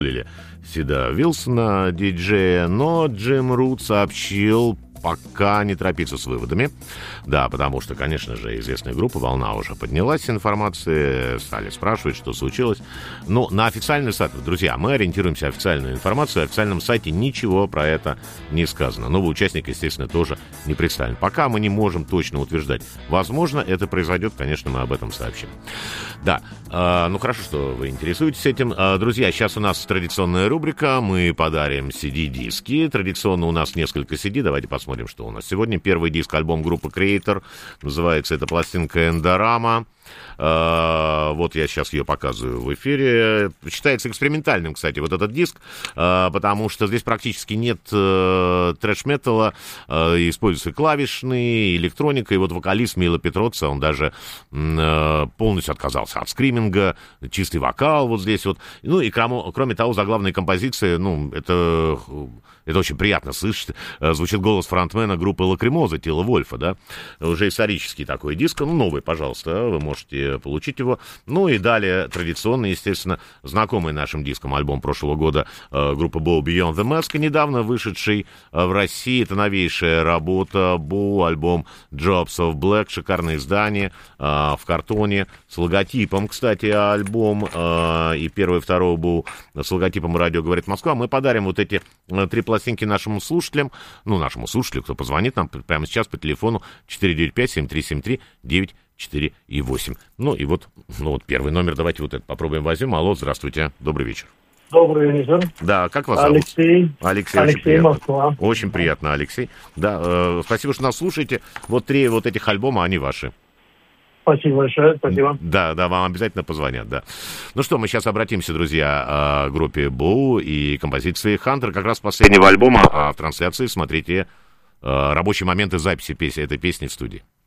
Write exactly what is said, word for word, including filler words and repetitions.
Сида Вилсона, диджея, но Джим Рут сообщил, пока не торопиться с выводами. Да, потому что, конечно же, известная группа «Волна» уже поднялась с информацией, стали спрашивать, что случилось. Но на официальный сайт, друзья, мы ориентируемся на официальную информацию, на официальном сайте ничего про это не сказано. Новый участник, естественно, тоже не представлен. Пока мы не можем точно утверждать. Возможно, это произойдет, конечно, мы об этом сообщим. Да, э, ну хорошо, что вы интересуетесь этим. Э, друзья, сейчас у нас традиционная рубрика, мы подарим си ди-диски. Традиционно у нас несколько си ди, давайте посмотрим. Смотрим, что у нас сегодня. Первый диск, альбом группы Creator. Называется эта пластинка «Эндорама». Uh, вот я сейчас ее показываю в эфире. Считается экспериментальным, кстати, вот этот диск, uh, потому что здесь практически нет uh, трэш-металла, uh, используются клавишные, электроника, и вот вокалист Мила Петроца, он даже uh, полностью отказался от скриминга, чистый вокал вот здесь вот. Ну и кроме, кроме того, заглавные композиции, ну, это, это очень приятно слышать. Uh, звучит голос фронтмена группы Лакримоза, Тила Вольфа, да, уже исторический такой диск, ну, новый, пожалуйста, вы можете получить его. Ну и далее традиционно, естественно, знакомый нашим диском альбом прошлого года э, группы Bow Beyond the Mask, недавно вышедший э, в России. Это новейшая работа Bow, альбом Jobs of Black, шикарное издание э, в картоне с логотипом, кстати, альбом э, и первый и второй Bow с логотипом «Радио говорит Москва». Мы подарим вот эти э, три пластинки нашим слушателям, ну, нашему слушателю, кто позвонит нам прямо сейчас по телефону четыре девять пять семь три семь три девять четыре и восемь. Ну и вот, ну вот первый номер, давайте вот это попробуем возьмем. Алло, здравствуйте, добрый вечер. Добрый вечер. Да, как вас Алексей. зовут? Алексей. Алексей, очень приятно. Москва. Очень приятно, Алексей. Да, э, спасибо, что нас слушаете. Вот три вот этих альбома, они ваши. Спасибо большое, спасибо. Да, да, вам обязательно позвонят, да. Ну что, мы сейчас обратимся, друзья, к группе Bow и композиции Hunter, как раз последнего альбома, а в трансляции смотрите рабочие моменты записи песни, этой песни в студии.